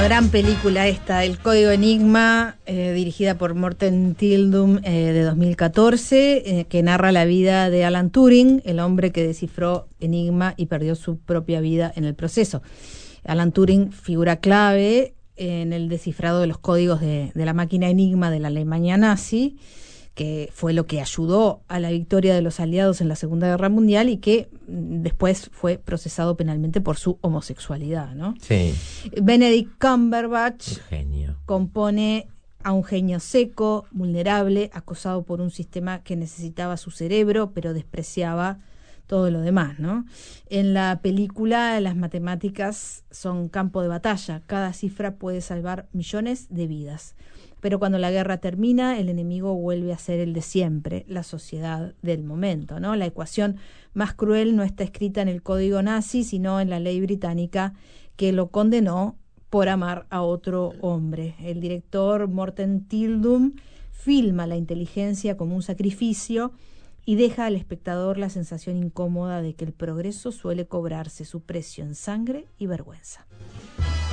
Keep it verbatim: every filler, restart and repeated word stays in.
gran película esta, El Código Enigma, eh, dirigida por Morten Tyldum, eh, de dos mil catorce, eh, que narra la vida de Alan Turing, el hombre que descifró Enigma y perdió su propia vida en el proceso. Alan Turing, figura clave en el descifrado de los códigos de, de la máquina Enigma de la Alemania nazi, que fue lo que ayudó a la victoria de los aliados en la Segunda Guerra Mundial y que después fue procesado penalmente por su homosexualidad, ¿no? Sí. Benedict Cumberbatch Un genio. compone a un genio seco, vulnerable, acosado por un sistema que necesitaba su cerebro, pero despreciaba todo lo demás, ¿no? En la película las matemáticas son campo de batalla. Cada cifra puede salvar millones de vidas. Pero cuando la guerra termina, el enemigo vuelve a ser el de siempre, la sociedad del momento, ¿no? La ecuación más cruel no está escrita en el código nazi, sino en la ley británica que lo condenó por amar a otro hombre. El director Morten Tyldum filma la inteligencia como un sacrificio y deja al espectador la sensación incómoda de que el progreso suele cobrarse su precio en sangre y vergüenza.